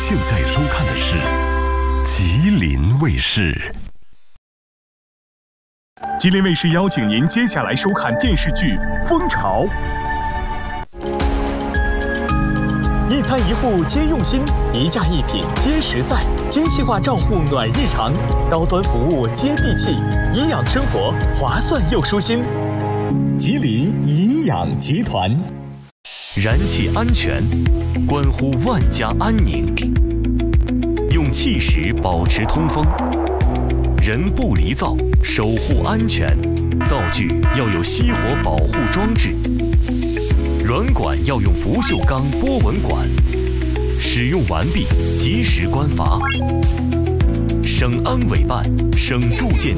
现在收看的是吉林卫视。 吉林卫视邀请您接下来收看电视剧《蜂巢》。一餐一户皆用心，一价一品皆实在，精细化照护暖日常，高端服务接地气，营养生活划算又舒心。吉林营养集团。 燃气安全关乎万家安宁，用气室保持通风，人不离灶，守护安全。灶具要有熄火保护装置，软管要用不锈钢波纹管，使用完毕及时关阀。省安委办、省住建